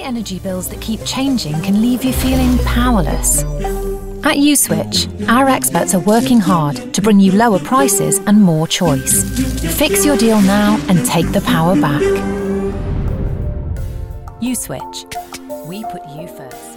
energy bills that keep changing can leave you feeling powerless. At USwitch, our experts are working hard to bring you lower prices and more choice. Fix your deal now and take the power back. USwitch. We put you first.